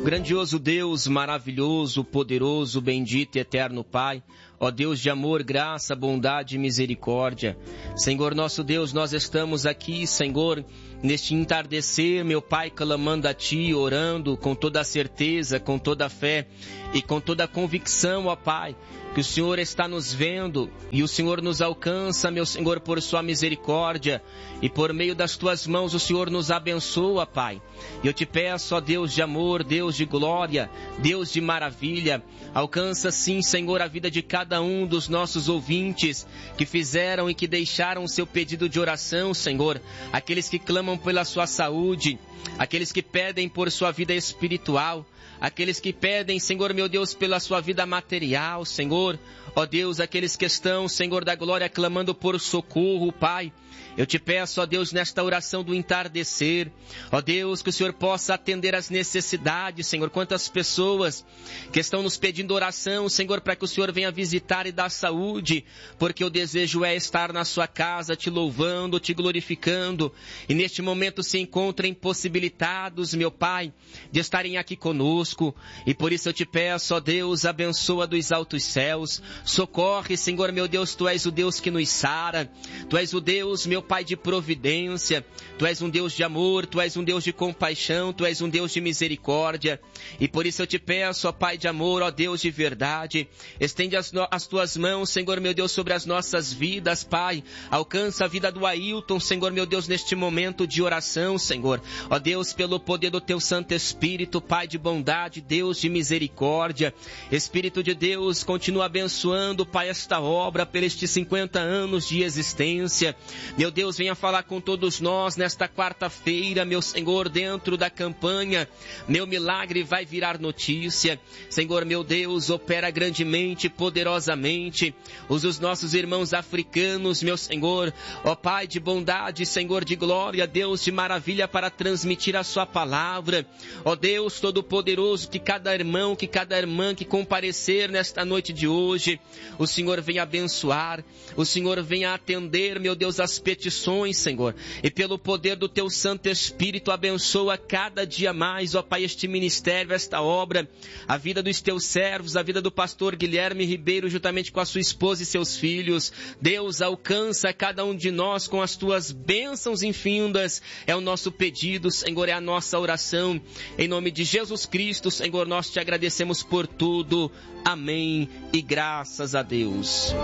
Grandioso Deus, maravilhoso, poderoso, bendito e eterno Pai, ó Deus de amor, graça, bondade e misericórdia. Senhor nosso Deus, nós estamos aqui, Senhor, neste entardecer, meu Pai, clamando a Ti, orando com toda a certeza, com toda a fé e com toda a convicção, ó Pai, que o Senhor está nos vendo e o Senhor nos alcança, meu Senhor, por Sua misericórdia e por meio das Tuas mãos o Senhor nos abençoa, Pai. E eu te peço, ó Deus de amor, Deus de glória, Deus de maravilha, alcança sim, Senhor, a vida de cada um dos nossos ouvintes que fizeram e que deixaram o seu pedido de oração, Senhor, aqueles que clamam pela sua saúde, aqueles que pedem por sua vida espiritual, aqueles que pedem, Senhor, meu Deus, pela sua vida material, Senhor, ó Deus, aqueles que estão, Senhor da glória, clamando por socorro, Pai. Eu te peço, ó Deus, nesta oração do entardecer, ó Deus, que o Senhor possa atender às necessidades, Senhor. Quantas pessoas que estão nos pedindo oração, Senhor, para que o Senhor venha visitar e dar saúde, porque o desejo é estar na sua casa, te louvando, te glorificando, e neste momento se encontram impossibilitados, meu Pai, de estarem aqui conosco, e por isso eu te peço, ó Deus, abençoa dos altos céus, socorre, Senhor, meu Deus, Tu és o Deus que nos sara, Tu és o Deus, meu Pai, de providência, Tu és um Deus de amor, Tu és um Deus de compaixão, Tu és um Deus de misericórdia, e por isso eu te peço, ó Pai de amor, ó Deus de verdade, estende as Tuas mãos, Senhor meu Deus, sobre as nossas vidas, Pai, alcança a vida do Ailton, Senhor meu Deus, neste momento de oração, Senhor, ó Deus, pelo poder do Teu Santo Espírito, Pai de bondade, Deus de misericórdia, Espírito de Deus, continua abençoando, Pai, esta obra, por estes 50 anos de existência, meu Deus, venha falar com todos nós nesta quarta-feira, meu Senhor, dentro da campanha, meu milagre vai virar notícia. Senhor, meu Deus, opera grandemente, poderosamente. Usa os nossos irmãos africanos, meu Senhor, ó Pai de bondade, Senhor de glória, Deus de maravilha, para transmitir a Sua palavra. Ó Deus Todo-Poderoso, que cada irmão, que cada irmã que comparecer nesta noite de hoje, o Senhor venha abençoar, o Senhor venha atender, meu Deus, as petições, Senhor, e pelo poder do Teu Santo Espírito, abençoa cada dia mais, ó Pai, este ministério, esta obra, a vida dos Teus servos, a vida do pastor Guilherme Ribeiro, juntamente com a sua esposa e seus filhos. Deus, alcança cada um de nós com as Tuas bênçãos infindas, é o nosso pedido, Senhor, é a nossa oração, em nome de Jesus Cristo, Senhor, nós Te agradecemos por tudo, amém, e graças a Deus.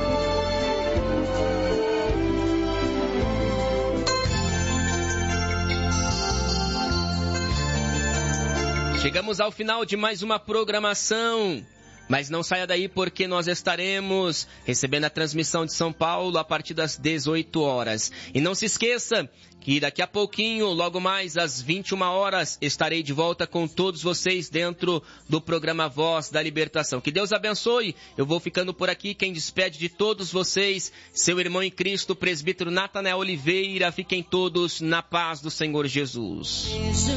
Chegamos ao final de mais uma programação, mas não saia daí porque nós estaremos recebendo a transmissão de São Paulo a partir das 18 horas. E não se esqueça que daqui a pouquinho, logo mais às 21 horas, estarei de volta com todos vocês dentro do programa Voz da Libertação. Que Deus abençoe, eu vou ficando por aqui, quem despede de todos vocês, seu irmão em Cristo, presbítero Natanael Oliveira. Fiquem todos na paz do Senhor Jesus.